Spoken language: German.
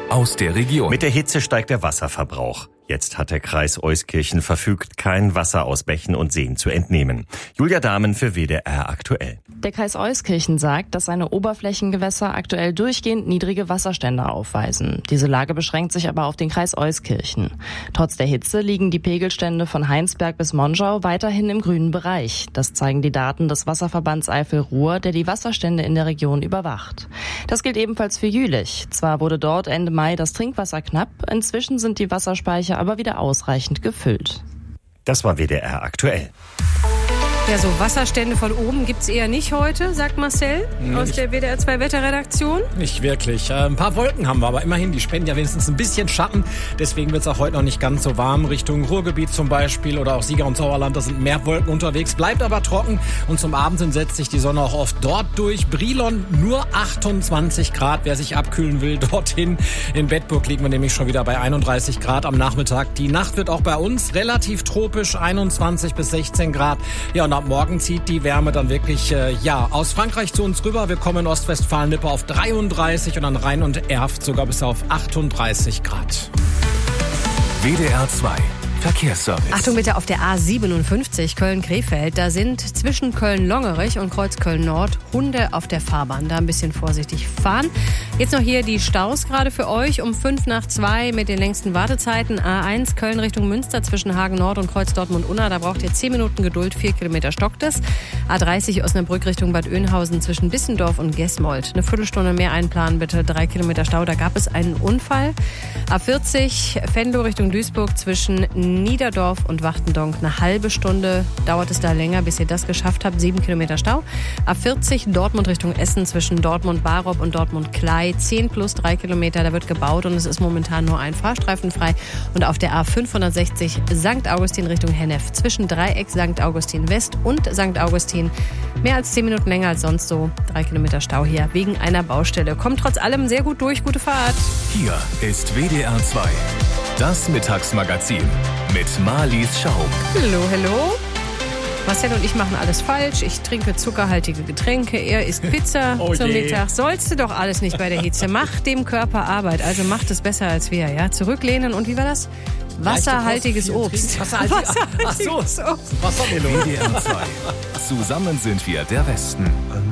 aus der Region. Mit der Hitze steigt der Wasserverbrauch. Jetzt hat der Kreis Euskirchen verfügt, kein Wasser aus Bächen und Seen zu entnehmen. Julia Dahmen für WDR aktuell. Der Kreis Euskirchen sagt, dass seine Oberflächengewässer aktuell durchgehend niedrige Wasserstände aufweisen. Diese Lage beschränkt sich aber auf den Kreis Euskirchen. Trotz der Hitze liegen die Pegelstände von Heinsberg bis Monschau weiterhin im grünen Bereich. Das zeigen die Daten des Wasserverbands Eifel-Ruhr, der die Wasserstände in der Region überwacht. Das gilt ebenfalls für Jülich. Zwar wurde dort Ende Mai das Trinkwasser knapp, inzwischen sind die Wasserspeicher aber wieder ausreichend gefüllt. Das war WDR aktuell. Ja, so Wasserstände von oben gibt's eher nicht heute, sagt Marcel aus der WDR 2 Wetterredaktion. Nicht wirklich. Ein paar Wolken haben wir, aber immerhin, die spenden ja wenigstens ein bisschen Schatten. Deswegen wird's auch heute noch nicht ganz so warm. Richtung Ruhrgebiet zum Beispiel oder auch Sieger und Sauerland, da sind mehr Wolken unterwegs. Bleibt aber trocken und zum Abend hin setzt sich die Sonne auch oft dort durch. Brilon nur 28 Grad. Wer sich abkühlen will, dorthin. In Bedburg liegen wir nämlich schon wieder bei 31 Grad am Nachmittag. Die Nacht wird auch bei uns relativ tropisch, 21 bis 16 Grad. Ja, und ab morgen zieht die Wärme dann wirklich aus Frankreich zu uns rüber. Wir kommen in Ostwestfalen-Lippe auf 33 und an Rhein und Erft sogar bis auf 38 Grad. WDR 2 Verkehrsservice. Achtung bitte auf der A57 Köln-Krefeld. Da sind zwischen Köln-Longerich und Kreuz Köln-Nord Hunde auf der Fahrbahn. Da ein bisschen vorsichtig fahren. Jetzt noch hier die Staus gerade für euch um 1:05 mit den längsten Wartezeiten. A1 Köln Richtung Münster zwischen Hagen Nord und Kreuz Dortmund-Unna. Da braucht ihr 10 Minuten Geduld, 4 Kilometer stockt es. A30 Osnabrück Richtung Bad Oeynhausen zwischen Bissendorf und Gesmold. Eine Viertelstunde mehr einplanen bitte, 3 Kilometer Stau. Da gab es einen Unfall. A40 Venlo Richtung Duisburg zwischen Niederdorf und Wachtendonk. Eine halbe Stunde dauert es da länger, bis ihr das geschafft habt. 7 Kilometer Stau. A40 Dortmund Richtung Essen zwischen Dortmund-Barop und Dortmund-Klei. 10 plus 3 Kilometer. Da wird gebaut und es ist momentan nur ein Fahrstreifen frei. Und auf der A560 St. Augustin Richtung Hennef zwischen Dreieck St. Augustin West und St. Augustin. Mehr als 10 Minuten länger als sonst so. 3 Kilometer Stau hier wegen einer Baustelle. Kommt trotz allem sehr gut durch. Gute Fahrt. Hier ist WDR 2. Das Mittagsmagazin mit Marlies Schaum. Hallo. Marcel und ich machen alles falsch. Ich trinke zuckerhaltige Getränke. Er isst Pizza zum Mittag. Sollst du doch alles nicht bei der Hitze. Mach dem Körper Arbeit. Also macht es besser als wir. Ja? Zurücklehnen und wie war das? Wasserhaltiges Obst. Wasserhaltiges Obst. WDR 2. Zusammen sind wir der Westen.